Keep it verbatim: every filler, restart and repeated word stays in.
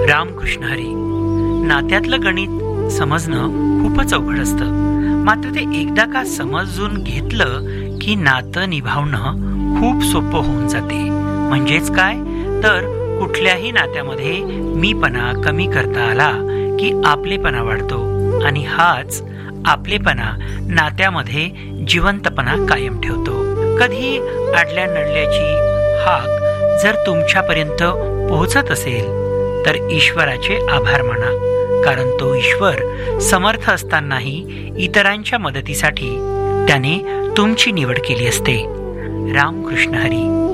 रामकृष्ण हरी. नात्यातलं गणित समजणं खूपच अवघड असतं, मात्र ते एकदा का समजून घेतलं की नातं निभावणं खूप सोपं होऊन जाते. म्हणजेच काय तर कुठल्याही नात्यामध्ये मीपणा कमी करता आला की आपलेपणा वाढतो आणि हाच आपलेपणा नात्यामध्ये जिवंतपणा कायम ठेवतो. कधी अडल्या नडल्याची हाक जर तुमच्यापर्यंत पोहोचत असेल तर ईश्वराचे आभार माना, कारण तो ईश्वर समर्थ असतानाही इतरांच्या मदतीसाठी त्याने तुमची निवड केली असते. रामकृष्ण हरी.